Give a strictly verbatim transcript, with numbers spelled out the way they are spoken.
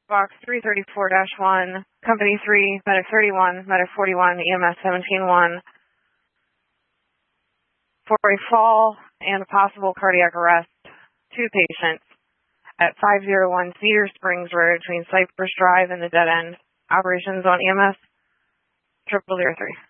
box three thirty-four dash one, company three, medic thirty-one, medic forty-one, E M S seventeen one, for a fall and a possible cardiac arrest, two patients at five oh one Cedar Springs Road between Cypress Drive and the dead end. Operations on E M S triple zero three.